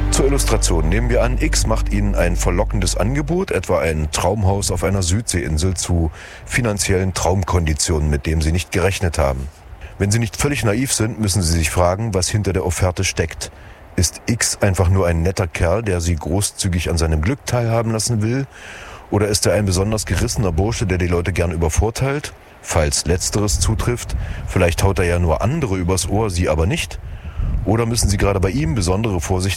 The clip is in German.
Zur Illustration nehmen wir an, X macht Ihnen ein verlockendes Angebot, etwa ein Traumhaus auf einer Südseeinsel zu finanziellen Traumkonditionen, mit dem Sie nicht gerechnet haben. Wenn Sie nicht völlig naiv sind, müssen Sie sich fragen, was hinter der Offerte steckt. Ist X einfach nur ein netter Kerl, der Sie großzügig an seinem Glück teilhaben lassen will? Oder ist er ein besonders gerissener Bursche, der die Leute gern übervorteilt? Falls Letzteres zutrifft, vielleicht haut er ja nur andere übers Ohr, Sie aber nicht? Oder müssen Sie gerade bei ihm besondere Vorsicht